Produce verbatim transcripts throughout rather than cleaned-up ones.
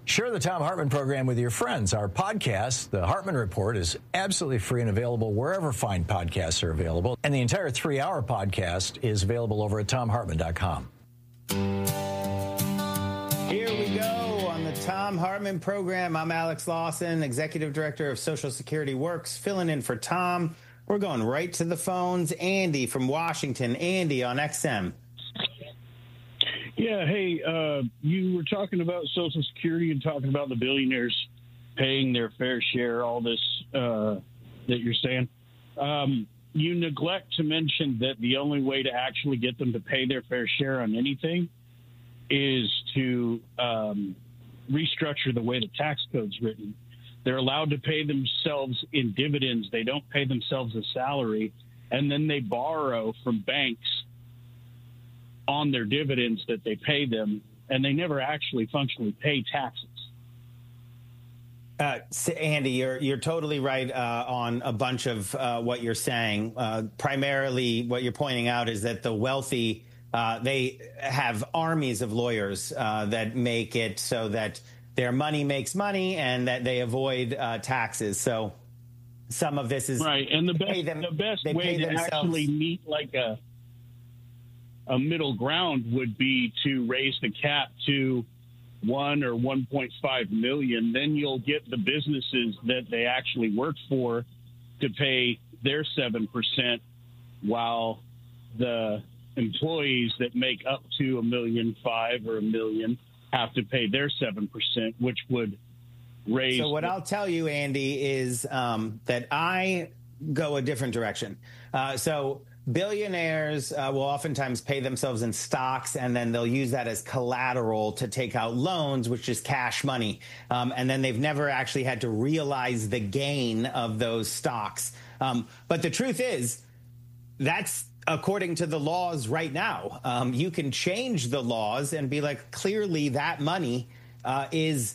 Share the Thom Hartmann program with your friends. Our podcast, The Hartmann Report, is absolutely free and available wherever fine podcasts are available. And the entire three-hour podcast is available over at thom hartmann dot com. Here we go on the Thom Hartmann program. I'm Alex Lawson, Executive Director of Social Security Works, filling in for Tom. We're going right to the phones. Andy from Washington. Andy on X M. Yeah, hey, uh, you were talking about Social Security and talking about the billionaires paying their fair share, all this uh, that you're saying. Um, you neglect to mention that the only way to actually get them to pay their fair share on anything is to um, restructure the way the tax code's written. They're allowed to pay themselves in dividends. They don't pay themselves a salary, and then they borrow from banks on their dividends that they pay them, and they never actually functionally pay taxes. Uh, Andy, you're you're totally right uh, on a bunch of uh, what you're saying. Uh, primarily, what you're pointing out is that the wealthy, uh, they have armies of lawyers uh, that make it so that their money makes money and that they avoid uh, taxes. So some of this is right, and the best them, the best way to themselves. actually meet like a a middle ground would be to raise the cap to one or one point five million. Then you'll get the businesses that they actually work for to pay their seven percent, while the employees that make up to a million five or a million have to pay their seven percent, which would raise. So what the- I'll tell you, Andy, is um, that I go a different direction. Uh, so billionaires uh, will oftentimes pay themselves in stocks, and then they'll use that as collateral to take out loans, which is cash money. Um, and then they've never actually had to realize the gain of those stocks. Um, but the truth is, that's according to the laws right now. Um, you can change the laws and be like, clearly that money uh, is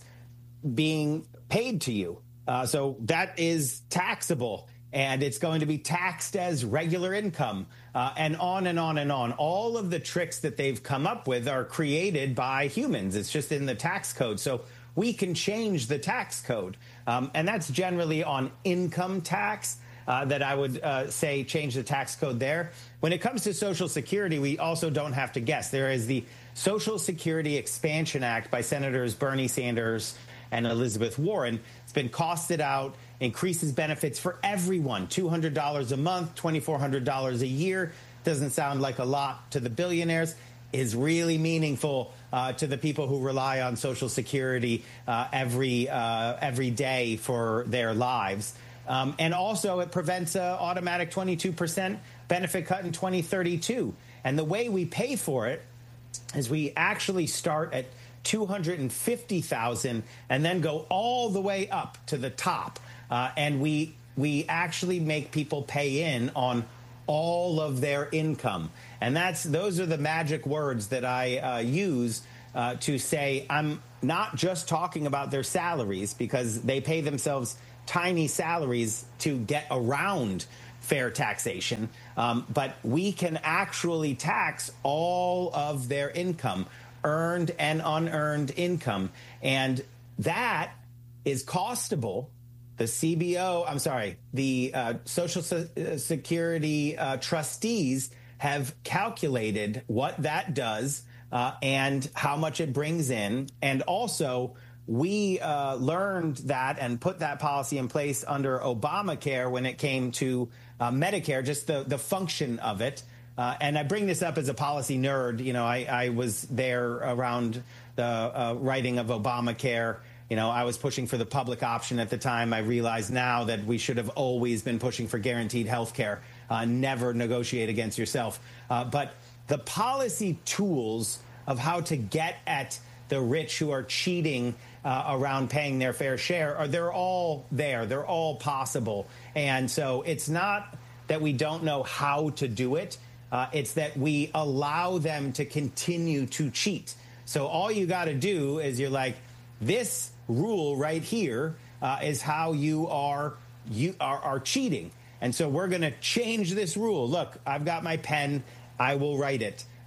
being paid to you. Uh, so that is taxable. And it's going to be taxed as regular income, uh, and on and on and on. All of the tricks that they've come up with are created by humans. It's just in the tax code. So we can change the tax code. Um, and that's generally on income tax uh, that I would uh, say change the tax code there. When it comes to Social Security, we also don't have to guess. There is the Social Security Expansion Act by Senators Bernie Sanders and Elizabeth Warren. It's been costed out, increases benefits for everyone, two hundred dollars a month, two thousand four hundred dollars a year. Doesn't sound like a lot to the billionaires. Is really meaningful uh, to the people who rely on Social Security uh, every uh, every day for their lives. Um, and also, it prevents an automatic twenty-two percent benefit cut in twenty thirty-two. And the way we pay for it is we actually start at two hundred fifty thousand dollars and then go all the way up to the top. Uh, and we we actually make people pay in on all of their income. And that's those are the magic words that I uh, use uh, to say I'm not just talking about their salaries, because they pay themselves tiny salaries to get around fair taxation. Um, but we can actually tax all of their income, earned and unearned income. And that is costable. The C B O, I'm sorry, the uh, Social Se- Security uh, trustees have calculated what that does uh, and how much it brings in. And also, we uh, learned that and put that policy in place under Obamacare when it came to uh, Medicare, just the, the function of it. Uh, and I bring this up as a policy nerd. You know, I, I was there around the uh, writing of Obamacare. You know, I was pushing for the public option at the time. I realize now that we should have always been pushing for guaranteed health care. Uh, never negotiate against yourself. Uh, but the policy tools of how to get at the rich who are cheating uh, around paying their fair share, are they're all there. They're all possible. And so it's not that we don't know how to do it. Uh, it's that we allow them to continue to cheat. So all you got to do is you're like, this rule right here uh, is how you are you are, are cheating. And so we're going to change this rule. Look, I've got my pen. I will write it.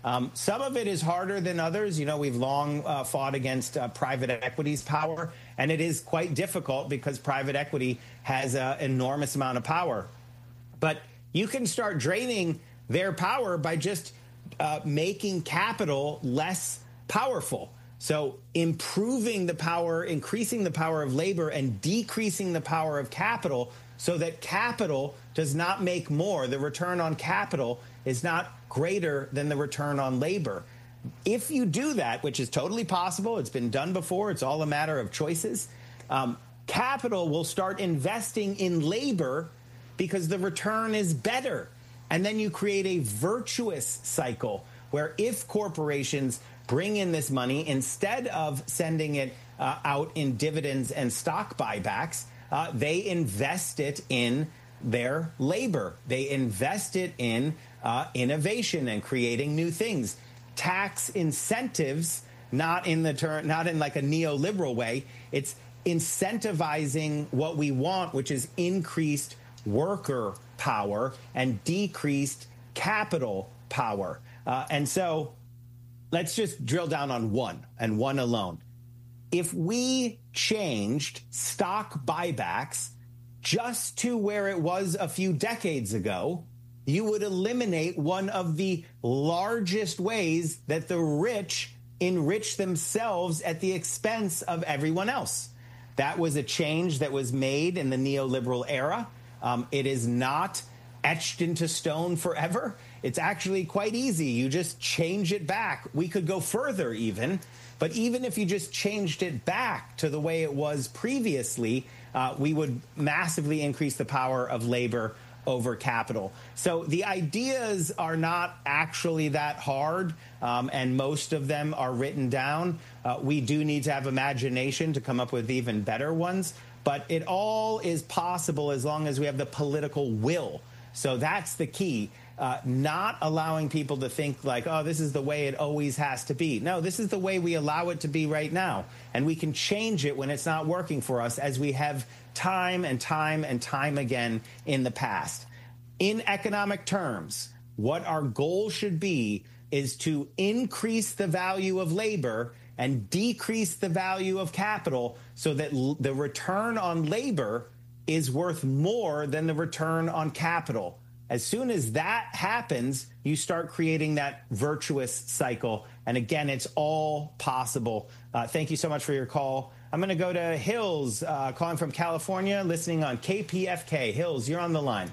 Um, some of it is harder than others. You know, we've long uh, fought against uh, private equity's power, and it is quite difficult because private equity has an enormous amount of power. But you can start draining their power by just uh, making capital less powerful. So improving the power, increasing the power of labor, and decreasing the power of capital so that capital does not make more. The return on capital is not greater than the return on labor. If you do that, which is totally possible, it's been done before, it's all a matter of choices, um, capital will start investing in labor because the return is better. And then you create a virtuous cycle where if corporations bring in this money, instead of sending it uh, out in dividends and stock buybacks, uh, they invest it in their labor. They invest it in uh, innovation and creating new things. Tax incentives, not in the term, not in like a neoliberal way. It's incentivizing what we want, which is increased worker power and decreased capital power. Uh, and so let's just drill down on one and one alone. If we changed stock buybacks just to where it was a few decades ago, you would eliminate one of the largest ways that the rich enrich themselves at the expense of everyone else. That was a change that was made in the neoliberal era. Um, it is not etched into stone forever. It's actually quite easy. You just change it back. We could go further even, but even if you just changed it back to the way it was previously, uh, we would massively increase the power of labor over capital. So the ideas are not actually that hard, um, and most of them are written down. Uh, we do need to have imagination to come up with even better ones, but it all is possible as long as we have the political will. So that's the key. Uh, not allowing people to think like, oh, this is the way it always has to be. No, this is the way we allow it to be right now. And we can change it when it's not working for us, as we have time and time and time again in the past. In economic terms, what our goal should be is to increase the value of labor and decrease the value of capital so that l- the return on labor is worth more than the return on capital. As soon as that happens, you start creating that virtuous cycle. And again, it's all possible. Uh, thank you so much for your call. I'm going to go to Hills, uh, calling from California, listening on K P F K. Hills, you're on the line.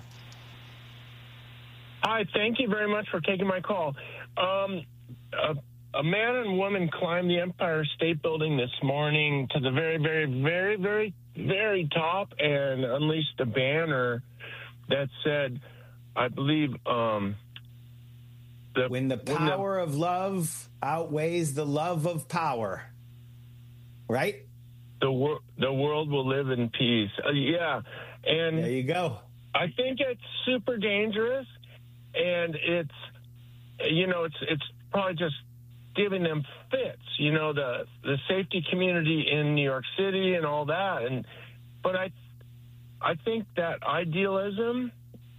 Hi, thank you very much for taking my call. Um, a, a man and woman climbed the Empire State Building this morning to the very, very, very, very, very top and unleashed a banner that said, I believe, um, the, when the power when the, of love outweighs the love of power, right? The, wor- the world will live in peace. Uh, yeah. And there you go. I think it's super dangerous, and it's, you know, it's, it's probably just giving them fits, you know, the, the safety community in New York City and all that. And, but I, I think that idealism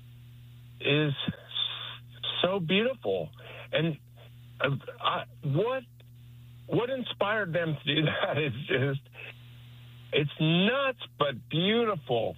is so beautiful, and uh, I, what what inspired them to do that is just, it's nuts but beautiful.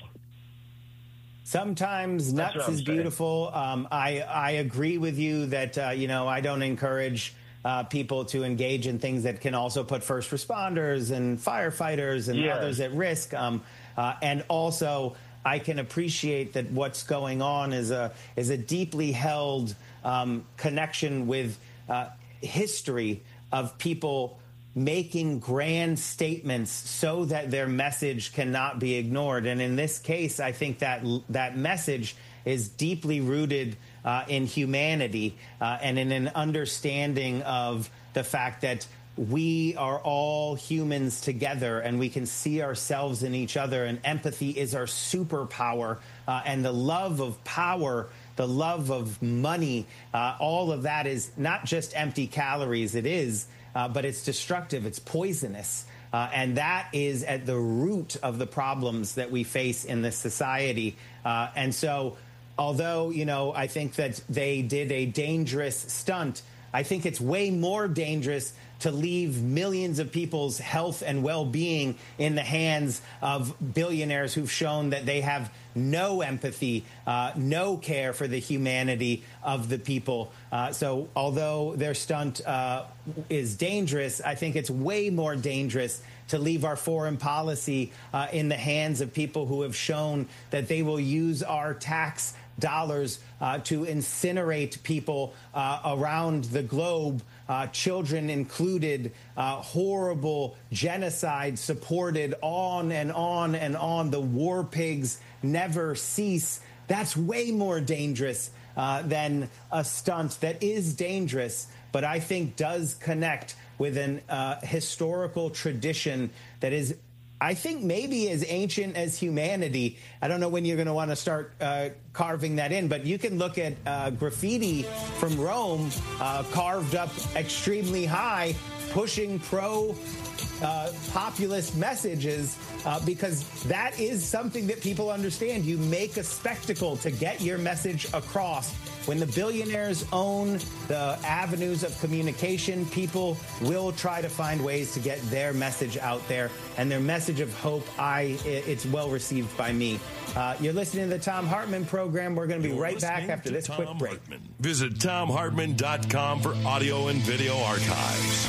Sometimes nuts is saying. beautiful. Um, I I agree with you that uh, you know I don't encourage uh, people to engage in things that can also put first responders and firefighters and yes. others at risk, um, uh, and also. I can appreciate that what's going on is a is a deeply held um, connection with uh, history of people making grand statements so that their message cannot be ignored. And in this case, I think that that message is deeply rooted uh, in humanity uh, and in an understanding of the fact that we are all humans together, and we can see ourselves in each other, and empathy is our superpower, uh, and the love of power, the love of money, uh, all of that is not just empty calories. It is, uh, but it's destructive. It's poisonous. Uh, and that is at the root of the problems that we face in this society. Uh, and so although, you know, I think that they did a dangerous stunt, I think it's way more dangerous to leave millions of people's health and well-being in the hands of billionaires who've shown that they have no empathy, uh, no care for the humanity of the people. Uh, so although their stunt uh, is dangerous, I think it's way more dangerous to leave our foreign policy uh, in the hands of people who have shown that they will use our tax dollars uh, to incinerate people uh, around the globe, uh, children included, uh, horrible genocide supported, on and on and on. The war pigs never cease. That's way more dangerous uh, than a stunt that is dangerous, but I think does connect with an uh, historical tradition that is, I think, maybe as ancient as humanity. I don't know when you're going to want to start uh, carving that in, but you can look at uh, graffiti from Rome uh, carved up extremely high, pushing pro uh, populist messages, uh, because that is something that people understand. You make a spectacle to get your message across. When the billionaires own the avenues of communication, people will try to find ways to get their message out there. And their message of hope, I it's well received by me. Uh, you're listening to the Thom Hartmann program. We're going to be You're right back after this Tom quick break. Hartman. Visit Thom Hartmann dot com for audio and video archives.